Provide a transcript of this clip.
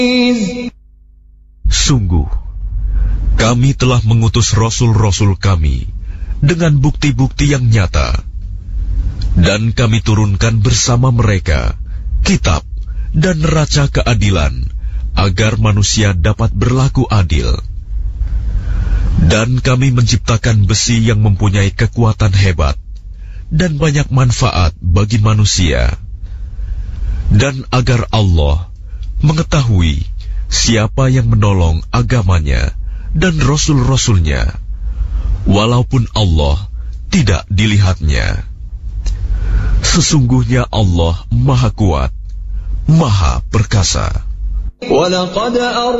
Sungguh, kami telah mengutus rasul-rasul kami dengan bukti-bukti yang nyata, dan kami turunkan bersama mereka kitab dan neraca keadilan agar manusia dapat berlaku adil. Dan kami menciptakan besi yang mempunyai kekuatan hebat dan banyak manfaat bagi manusia, dan agar Allah mengetahui siapa yang menolong agamanya dan rasul-rasulnya, walaupun Allah tidak dilihatnya. Sesungguhnya Allah Maha Kuat, Maha Perkasa.